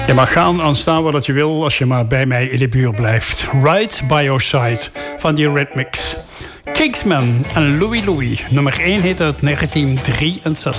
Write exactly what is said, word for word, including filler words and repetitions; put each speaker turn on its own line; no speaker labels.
Je mag gaan en staan waar dat je wil als je maar bij mij in de buurt blijft. Right by your side van die Rhythmics. Kingsman en Louie Louie. Nummer één heet uit negentien drieënzestig.